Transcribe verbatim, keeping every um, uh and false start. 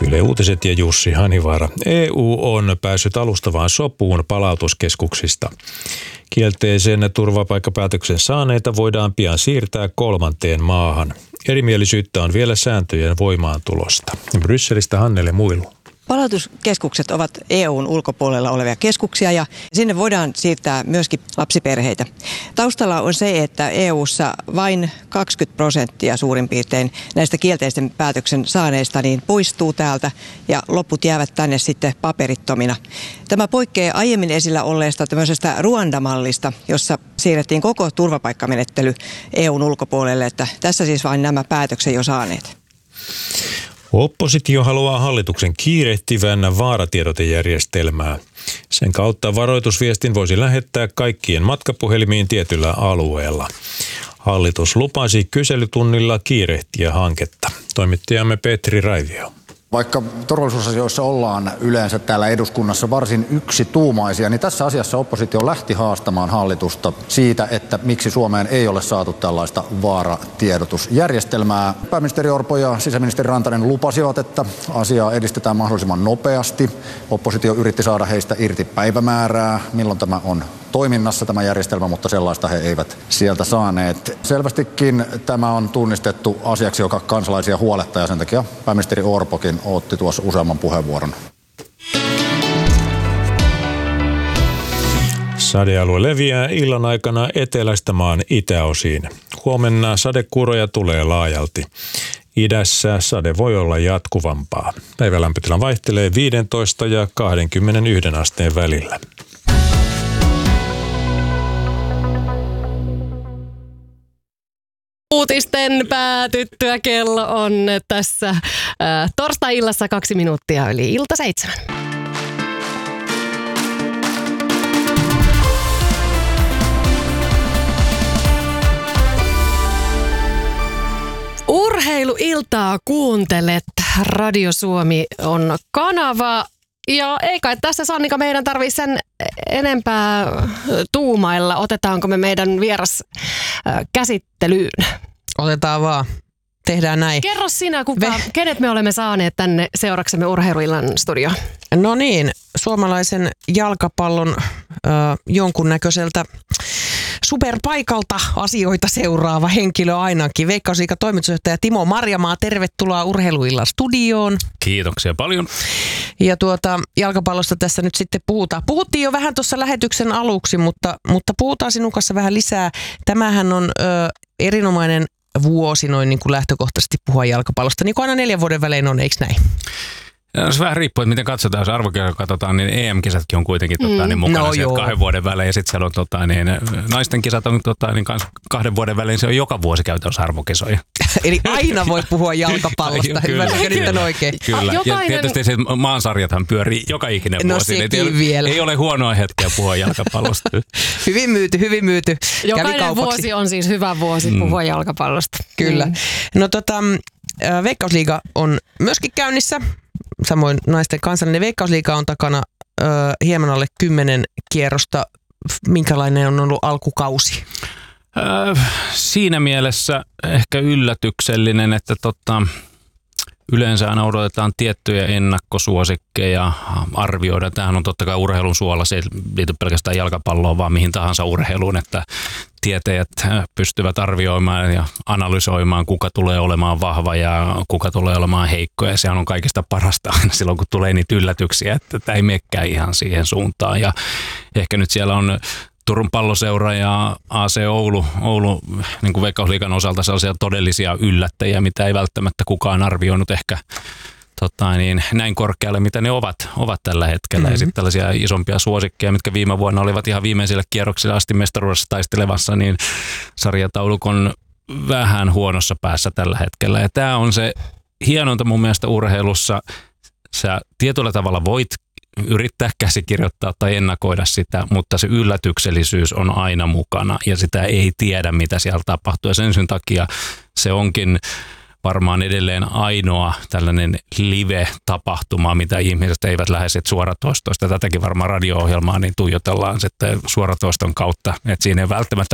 Yle Uutiset ja Jussi Hanivaara. E U on päässyt alustavaan sopuun palautuskeskuksista. Kielteisen turvapaikkapäätöksen saaneita voidaan pian siirtää kolmanteen maahan. Erimielisyyttä on vielä sääntöjen voimaantulosta. Brysselistä Hannele Muilu. Palautuskeskukset ovat E U:n ulkopuolella olevia keskuksia ja sinne voidaan siirtää myöskin lapsiperheitä. Taustalla on se, että E U:ssa vain kaksikymmentä prosenttia suurin piirtein näistä kielteisen päätöksen saaneista niin poistuu täältä ja loput jäävät tänne sitten paperittomina. Tämä poikkeaa aiemmin esillä olleesta tämmöisestä Ruanda-mallista, jossa siirrettiin koko turvapaikkamenettely E U:n ulkopuolelle, että tässä siis vain nämä päätöksen jo saaneet. Oppositio haluaa hallituksen kiirehtivän vaaratiedotejärjestelmää. Sen kautta varoitusviestin voisi lähettää kaikkien matkapuhelimiin tietyllä alueella. Hallitus lupasi kyselytunnilla kiirehtiä hanketta. Toimittajamme Petri Raivio. Vaikka turvallisuusasioissa ollaan yleensä täällä eduskunnassa varsin yksituumaisia, niin tässä asiassa oppositio lähti haastamaan hallitusta siitä, että miksi Suomeen ei ole saatu tällaista vaaratiedotusjärjestelmää. Pääministeri Orpo ja sisäministeri Rantanen lupasivat, että asiaa edistetään mahdollisimman nopeasti. Oppositio yritti saada heistä irti päivämäärää, milloin tämä on toiminnassa tämä järjestelmä, mutta sellaista he eivät sieltä saaneet. Selvästikin tämä on tunnistettu asiaksi, joka kansalaisia huolettaa ja sen takia pääministeri Orpokin otti tuossa useamman puheenvuoron. Sadealue leviää illan aikana etelästä maan itäosiin. Huomenna sadekuuroja tulee laajalti. Idässä sade voi olla jatkuvampaa. Päivälämpötila vaihtelee viisitoista ja kaksikymmentäyksi asteen välillä. Uutisten päätyttyä kello on tässä äh, torstai-illassa kaksi minuuttia yli ilta seitsemän. Urheiluiltaa kuuntelet. Radio Suomi on kanava. Ja ei kai tässä Sannika meidän tarvitse sen enempää tuumailla. Otetaanko me meidän vieras äh, käsittelyyn? Otetaan vaan. Tehdään näin. Kerro sinä, kuka, Ve- kenet me olemme saaneet tänne seuraksemme Urheiluillan studioon. No niin, suomalaisen jalkapallon äh, jonkunnäköiseltä superpaikalta asioita seuraava henkilö ainakin. Veikkausliigan toimitusjohtaja Timo Marjamaa, tervetuloa Urheiluillan studioon. Kiitoksia paljon. Ja tuota, jalkapallosta tässä nyt sitten puhutaan. Puhuttiin jo vähän tuossa lähetyksen aluksi, mutta, mutta puhutaan sinun kanssa vähän lisää. Tämähän on ö, erinomainen vuosi noin niin kuin lähtökohtaisesti puhua jalkapallosta, niin kuin aina neljän vuoden välein on, eikö näin? Se vähän riippuu, että miten katsotaan. Jos arvokirjoja katsotaan, niin E M-kisatkin on kuitenkin mm. tota, niin mukana no sieltä kahden vuoden välein. Ja sitten siellä on tota, niin, naisten kisat on tota, niin kans kahden vuoden välein. Se on joka vuosi käytännössä arvokisoja. Eli aina voi puhua jalkapallosta. Ymmärrätkö nyt oikein? Kyllä. Jokainen... Ja tietysti se maansarjathan pyörii joka ikinen no, vuosi. Ei, vielä. ei ole huonoa hetkeä puhua jalkapallosta. Hyvin myyty, hyvin myyty. Jokainen vuosi on siis hyvä vuosi mm. puhua jalkapallosta. Kyllä. Mm. No tota, Veikkausliiga on myöskin käynnissä. Samoin naisten kansallinen Veikkausliiga on takana ö, hieman alle kymmenen kierrosta. Minkälainen on ollut alkukausi? Öö, siinä mielessä ehkä yllätyksellinen, että tota, yleensä aina odotetaan tiettyjä ennakkosuosikkeja arvioida. Tämähän on totta kai urheilun suola, se ei liity pelkästään jalkapalloon, vaan mihin tahansa urheiluun, että tietäjät pystyvät arvioimaan ja analysoimaan, kuka tulee olemaan vahva ja kuka tulee olemaan heikko. Ja sehän on kaikista parasta aina silloin, kun tulee niitä yllätyksiä, että tämä ei menekään ihan siihen suuntaan. Ja ehkä nyt siellä on Turun Palloseura ja A C Oulu, Oulu niin kuin Veikkausliigan osalta sellaisia todellisia yllättäjiä, mitä ei välttämättä kukaan arvioinut ehkä tota, niin, näin korkealle, mitä ne ovat, ovat tällä hetkellä. Mm-hmm. Ja sitten tällaisia isompia suosikkeja, mitkä viime vuonna olivat ihan viimeisille kierroksille asti mestaruudessa taistelevassa, niin sarjatauluk on vähän huonossa päässä tällä hetkellä. Ja tämä on se hienointa mun mielestä urheilussa. Sä tietyllä tavalla voit yrittää käsikirjoittaa tai ennakoida sitä, mutta se yllätyksellisyys on aina mukana ja sitä ei tiedä, mitä siellä tapahtuu. Ja sen syyn takia se onkin varmaan edelleen ainoa tällainen live-tapahtuma, mitä ihmiset eivät lähde suoratoistoista. Tätäkin varmaan radio-ohjelmaa niin tuijotellaan sitten suoratoiston kautta, että siinä ei välttämättä